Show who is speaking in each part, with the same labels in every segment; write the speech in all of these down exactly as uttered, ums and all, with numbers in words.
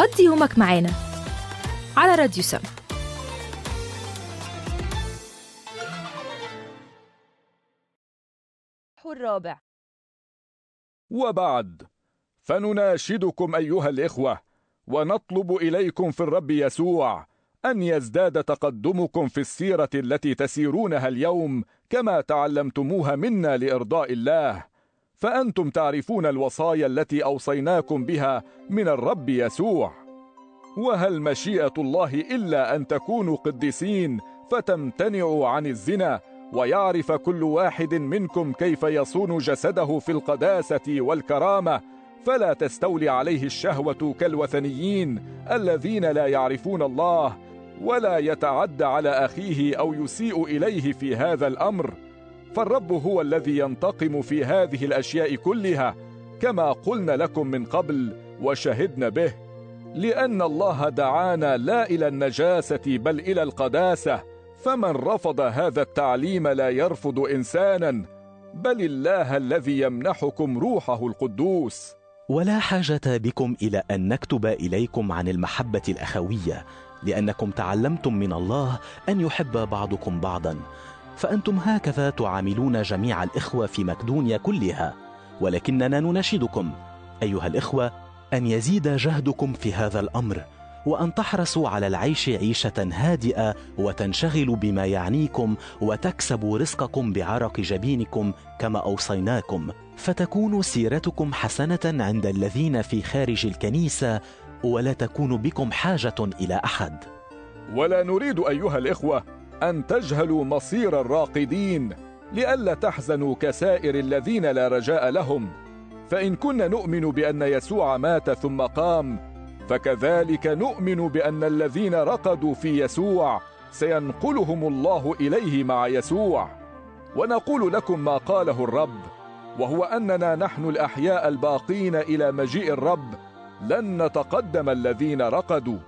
Speaker 1: قضي يومك معانا على راديو سما. الرابع.
Speaker 2: وبعد، فنناشدكم أيها الإخوة ونطلب إليكم في الرب يسوع أن يزداد تقدمكم في السيرة التي تسيرونها اليوم كما تعلمتموها منا لإرضاء الله، فأنتم تعرفون الوصايا التي أوصيناكم بها من الرب يسوع. وهل مشيئة الله إلا أن تكونوا قديسين فتمتنعوا عن الزنا، ويعرف كل واحد منكم كيف يصون جسده في القداسة والكرامة، فلا تستولي عليه الشهوة كالوثنيين الذين لا يعرفون الله، ولا يتعدى على أخيه أو يسيء إليه في هذا الأمر، فالرب هو الذي ينتقم في هذه الأشياء كلها، كما قلنا لكم من قبل وشهدنا به، لأن الله دعانا لا إلى النجاسة بل إلى القداسة، فمن رفض هذا التعليم لا يرفض إنسانا بل الله الذي يمنحكم روحه القدوس.
Speaker 3: ولا حاجة بكم إلى أن نكتب إليكم عن المحبة الأخوية، لأنكم تعلمتم من الله أن يحب بعضكم بعضا، فأنتم هكذا تعاملون جميع الإخوة في مقدونيا كلها. ولكننا نناشدكم أيها الإخوة أن يزيد جهدكم في هذا الأمر، وأن تحرصوا على العيش عيشة هادئة، وتنشغلوا بما يعنيكم، وتكسبوا رزقكم بعرق جبينكم كما أوصيناكم، فتكون سيرتكم حسنة عند الذين في خارج الكنيسة، ولا تكون بكم حاجة إلى أحد.
Speaker 2: ولا نريد أيها الإخوة أن تجهلوا مصير الراقدين، لئلا تحزنوا كسائر الذين لا رجاء لهم، فإن كنا نؤمن بأن يسوع مات ثم قام، فكذلك نؤمن بأن الذين رقدوا في يسوع سينقلهم الله إليه مع يسوع. ونقول لكم ما قاله الرب، وهو أننا نحن الأحياء الباقين إلى مجيء الرب لن نتقدم الذين رقدوا،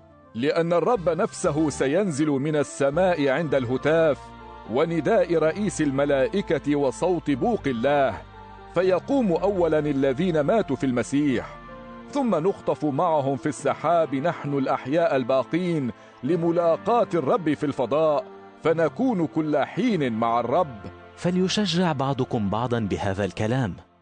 Speaker 2: لأن الرب نفسه سينزل من السماء عند الهتاف ونداء رئيس الملائكة وصوت بوق الله، فيقوم أولا الذين ماتوا في المسيح، ثم نخطف معهم في السحاب نحن الأحياء الباقين لملاقاة الرب في الفضاء، فنكون كل حين مع الرب.
Speaker 3: فليشجع بعضكم بعضا بهذا الكلام.